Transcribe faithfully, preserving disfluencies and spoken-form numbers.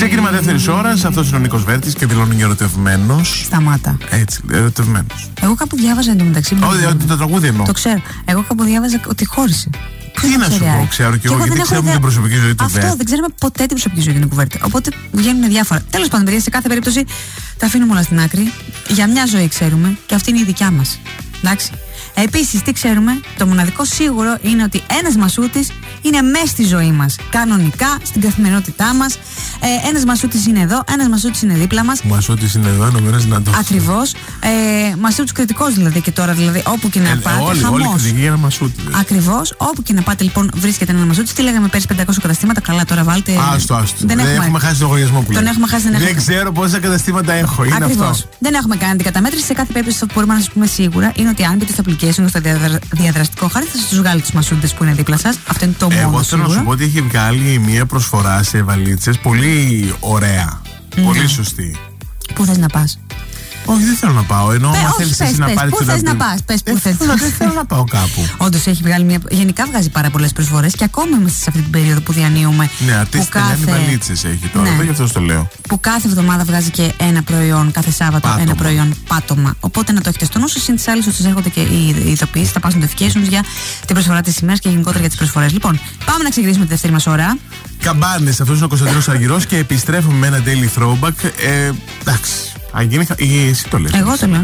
Ξεκίνημα δεύτερη ώρα, αυτό είναι ο Νίκος Βέρτης και δηλώνει ερωτευμένος. Σταμάτα. Έτσι, ερωτευμένος. Εγώ κάπου διάβαζα εντωμεταξύ. Όχι, το τραγούδι εννοώ. Το ξέρω. Εγώ κάπου διάβαζα ότι χώρισε. Τι να σου πω, ξέρω και εγώ, γιατί δεν ξέρουμε την προσωπική ζωή του Βέρτη. Αυτό δεν ξέρουμε ποτέ την προσωπική ζωή του Νίκου Βέρτη. Οπότε βγαίνουν διάφορα. Τέλος πάντων, παιδιά, σε κάθε περίπτωση τα αφήνουμε όλα στην άκρη. Για μια ζωή ξέρουμε και αυτή είναι η δικιά μας. Εντάξει. Επίσης, τι ξέρουμε, το μοναδικό σίγουρο είναι ότι ένας Μασούτης είναι μέσα στη ζωή μας. Κανονικά, στην καθημερινότητά μας. Ε, ένας Μασούτης είναι εδώ, ένας Μασούτης είναι δίπλα μας. Ο Μασούτης είναι εδώ, ενωμένος να το. Ακριβώς. Ε, Μασούτης κριτικός δηλαδή και τώρα, δηλαδή, όπου και να ε, πάτε. Όλοι, χαμός. όλη κριτική για ένα Μασούτη. Ακριβώς. Όπου και να πάτε, λοιπόν, βρίσκεται ένα Μασούτη. Τι λέγαμε πέρυσι, πεντακόσια καταστήματα. Καλά, τώρα βάλτε. Άστο, άστο. Δεν, δεν έχουμε, έχουμε χάσει τον λογαριασμό που τον έχουμε χάσει, δεν, δεν έχουμε... ξέρω πόσα καταστήματα έχω. Είναι Ακριβώς. αυτό. Δεν έχουμε κάνει την καταμέτρηση. Σε κάθε περίπτωση, αυτό που μπορούμε να σας πούμε σίγουρα είναι ότι αν μπείτε στο application, στο διαδραστικό χάρτη, θα σας βγάλει τους Μασούτες που είναι δίπλα σας. Αυτό είναι το μόνο. Εγώ θέλω να σου πω ότι έχει βγάλει μια προσφορά σε βαλίτσες πολύ ωραία. Mm. Πολύ σωστή. Πού θες να πας? Όχι, δεν θέλω να πάω. Ενώ αν θέλεις εσύ να πάρεις. Πού θες να πας? Πες πού θες. Δεν θέλω να πάω κάπου. Όντως έχει βγάλει μια. Γενικά βγάζει πάρα πολλές προσφορές και ακόμα είμαστε σε αυτή την περίοδο που διανύουμε. Ναι, αρτίστη κάθε... βαλίτσες έχει τώρα. Ναι. Γι' αυτό το λέω. Που κάθε εβδομάδα βγάζει και ένα προϊόν, κάθε Σάββατο πάτωμα. Ένα προϊόν πάτωμα. Οπότε να το έχετε στο νου σας. Συν τις άλλες, ότι έρχονται και οι ειδοποιήσεις, θα πάσουν notifications για την προσφορά της ημέρας και γενικότερα για τις προσφορές. Λοιπόν, πάμε να ξεκινήσουμε τη δεύτερη μας ώρα. Καμπάνες, αυτός είναι ο Κωνσταντίνος Αργυρός και επιστρέφουμε με ένα daily throwback. Ε, εντάξει. Αγίνη, εσύ το λες. Εγώ το λέω.